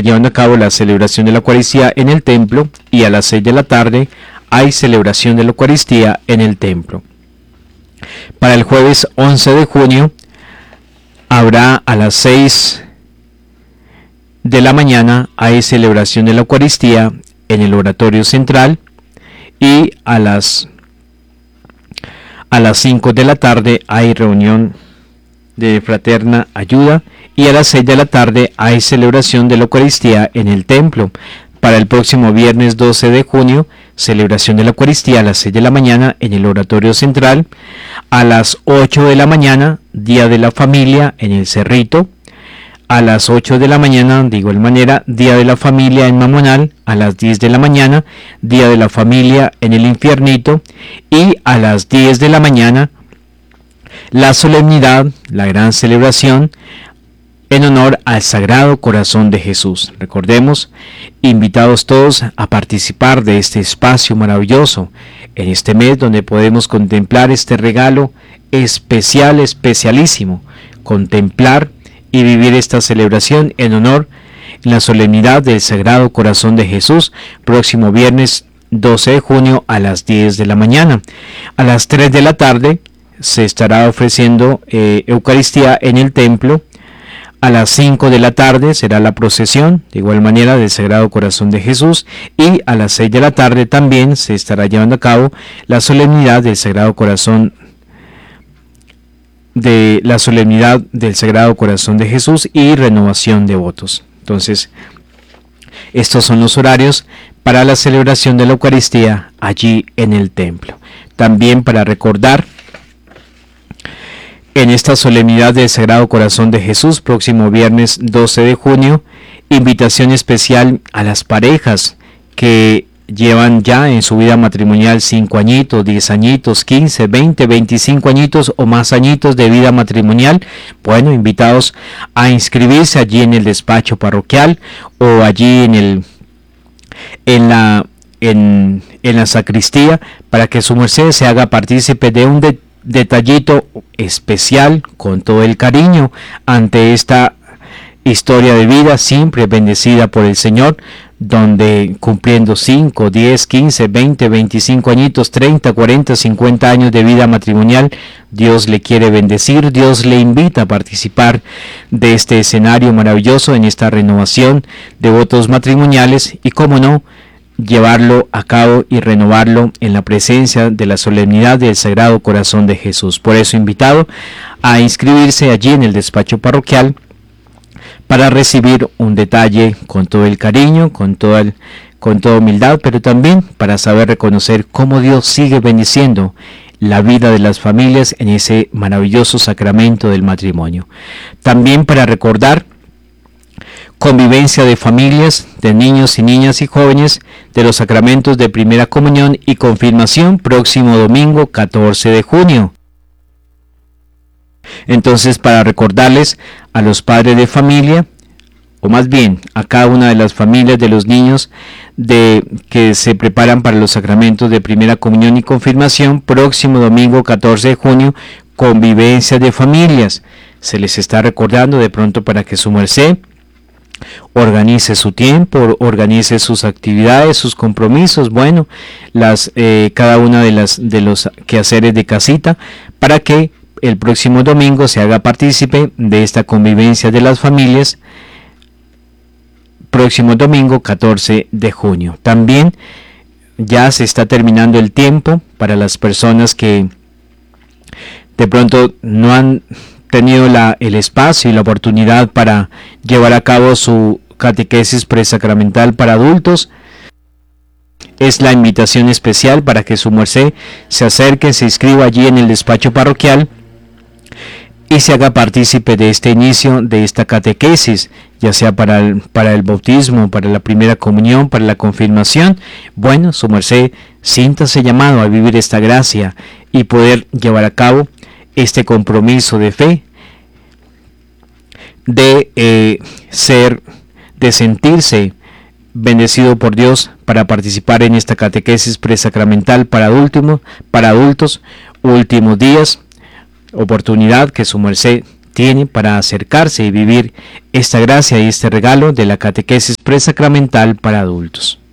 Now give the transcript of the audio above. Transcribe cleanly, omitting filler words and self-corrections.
llevando a cabo la celebración de la Eucaristía en el templo, y a las 6 de la tarde hay celebración de la Eucaristía en el templo. Para el jueves 11 de junio habrá a las 6 de la mañana hay celebración de la Eucaristía en el oratorio central, y a las 5 de la tarde hay reunión de fraterna ayuda, y a las 6 de la tarde hay celebración de la Eucaristía en el templo. Para el próximo viernes 12 de junio, celebración de la Eucaristía a las 6 de la mañana en el oratorio central. A las 8 de la mañana, Día de la Familia en el Cerrito. A las 8 de la mañana, de igual manera, Día de la Familia en Mamonal. A las 10 de la mañana, Día de la Familia en el Infiernito. Y a las 10 de la mañana, la solemnidad, la gran celebración en honor al Sagrado Corazón de Jesús. Recordemos, invitados todos a participar de este espacio maravilloso en este mes, donde podemos contemplar este regalo especial, especialísimo, contemplar y vivir esta celebración en honor en la solemnidad del Sagrado Corazón de Jesús, próximo viernes 12 de junio a las 10 de la mañana. A las 3 de la tarde se estará ofreciendo Eucaristía en el templo. A las 5 de la tarde será la procesión, de igual manera, del Sagrado Corazón de Jesús, y a las 6 de la tarde también se estará llevando a cabo la solemnidad del Sagrado Corazón de Jesús y renovación de votos. Entonces, estos son los horarios para la celebración de la Eucaristía allí en el templo. También para recordar, en esta solemnidad del Sagrado Corazón de Jesús, próximo viernes 12 de junio, invitación especial a las parejas que llevan ya en su vida matrimonial 5 añitos, 10 añitos, 15, 20, 25 añitos o más añitos de vida matrimonial. Bueno, invitados a inscribirse allí en el despacho parroquial o allí en la sacristía, para que su merced se haga partícipe de un detallito especial con todo el cariño ante esta historia de vida siempre bendecida por el Señor, donde cumpliendo 5, 10, 15, 20, 25 añitos, 30, 40, 50 años de vida matrimonial, Dios le quiere bendecir, Dios le invita a participar de este escenario maravilloso en esta renovación de votos matrimoniales, y cómo no, llevarlo a cabo y renovarlo en la presencia de la solemnidad del Sagrado Corazón de Jesús. Por eso, invitado a inscribirse allí en el despacho parroquial para recibir un detalle con todo el cariño, con toda humildad, pero también para saber reconocer cómo Dios sigue bendiciendo la vida de las familias en ese maravilloso sacramento del matrimonio. También para recordar convivencia de familias, de niños y niñas y jóvenes, de los sacramentos de primera comunión y confirmación, próximo domingo 14 de junio. Entonces, para recordarles a los padres de familia, o más bien a cada una de las familias de los niños que se preparan para los sacramentos de primera comunión y confirmación, próximo domingo 14 de junio, convivencia de familias. Se les está recordando de pronto para que su merced organice su tiempo, organice sus actividades, sus compromisos, bueno, cada una de los quehaceres de casita, para que el próximo domingo se haga partícipe de esta convivencia de las familias, próximo domingo 14 de junio. También ya se está terminando el tiempo para las personas que de pronto no han tenido el espacio y la oportunidad para llevar a cabo su catequesis presacramental para adultos. Es la invitación especial para que su merced se acerque, se inscriba allí en el despacho parroquial y se haga partícipe de este inicio, de esta catequesis, ya sea para el bautismo, para la primera comunión, para la confirmación. Bueno, su merced, siéntase llamado a vivir esta gracia y poder llevar a cabo este compromiso de fe, de sentirse bendecido por Dios para participar en esta catequesis presacramental para adultos, últimos días, oportunidad que su merced tiene para acercarse y vivir esta gracia y este regalo de la catequesis presacramental para adultos.